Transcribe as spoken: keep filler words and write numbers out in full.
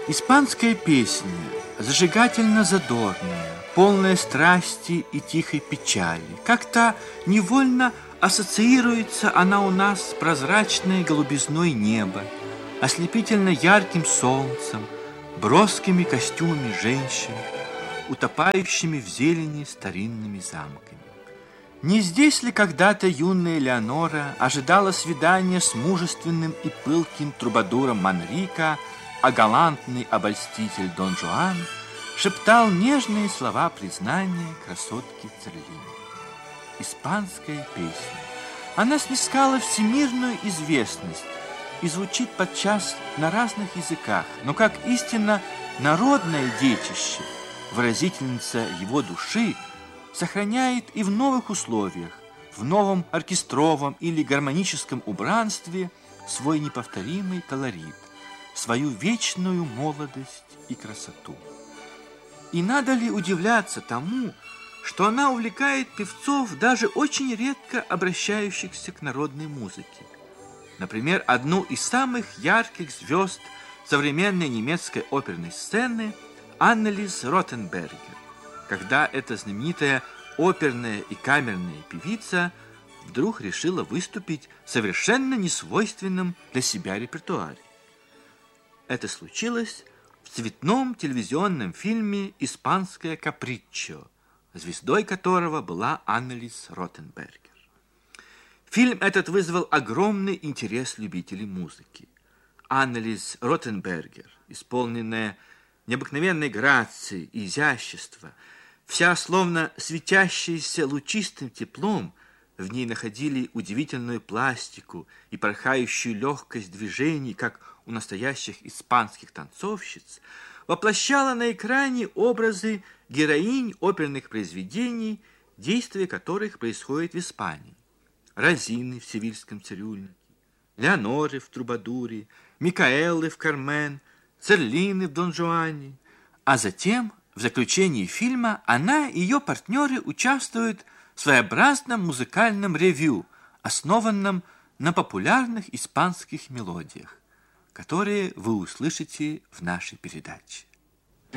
Испанская песня, зажигательно задорная, полная страсти и тихой печали. Как-то невольно ассоциируется она у нас с прозрачной голубизной неба, ослепительно ярким солнцем, броскими костюмами женщин, утопающими в зелени старинными замками. Не здесь ли когда-то юная Леонора ожидала свидания с мужественным и пылким трубадуром Манрико, а галантный обольститель Дон Жуан шептал нежные слова признания красотки Церлины? Испанская песня. Она снискала всемирную известность и звучит подчас на разных языках, но как истинно народное детище, выразительница его души, сохраняет и в новых условиях, в новом оркестровом или гармоническом убранстве свой неповторимый колорит, свою вечную молодость и красоту. И надо ли удивляться тому, что она увлекает певцов, даже очень редко обращающихся к народной музыке? Например, одну из самых ярких звезд современной немецкой оперной сцены Аннелис Ротенбергер, когда эта знаменитая оперная и камерная певица вдруг решила выступить в совершенно несвойственном для себя репертуаре. Это случилось в цветном телевизионном фильме «Испанское каприччо», звездой которого была Аннелис Ротенбергер. Фильм этот вызвал огромный интерес любителей музыки. Аннелис Ротенбергер, исполненная необыкновенной грацией и изящества, вся словно светящаяся лучистым теплом, в ней находили удивительную пластику и порхающую легкость движений, как у настоящих испанских танцовщиц, воплощала на экране образы героинь оперных произведений, действие которых происходит в Испании. Розины в «Севильском цирюльнике», Леоноры в «Трубадуре», Микаэлы в «Кармен», Церлины в «Дон Жуане». А затем, в заключении фильма, она и ее партнеры участвуют в своеобразном музыкальном ревью, основанном на популярных испанских мелодиях, которые вы услышите в нашей передаче.